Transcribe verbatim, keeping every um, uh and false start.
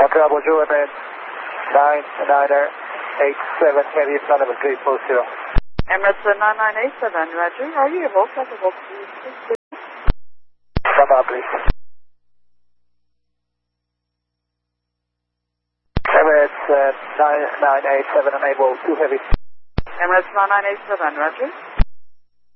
Bravo, Joe, Emirates nine nine eight seven, heavy, plan number three four zero. Emirates nine nine eight seven, Roger. Are you able to able to Bravo, please. Emirates uh, nine nine eight seven, enable two heavy. Emirates nine nine eight seven, Roger.